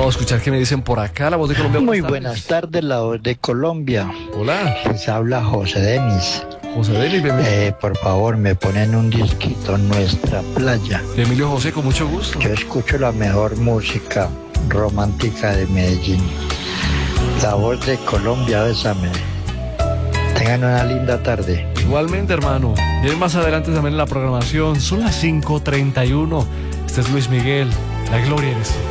Vamos a escuchar qué me dicen por acá. La Voz de Colombia. Muy buenas tardes, la Voz de Colombia. Hola. Les habla José Denis. José Denis, bienvenido. Por favor, me ponen un disquito en Nuestra Playa. Emilio José, con mucho gusto. Yo escucho la mejor música romántica de Medellín. La Voz de Colombia, bésame. Tengan una linda tarde. Igualmente, hermano. Y más adelante también en la programación. Son las 5:31. Este es Luis Miguel. La gloria eres tú.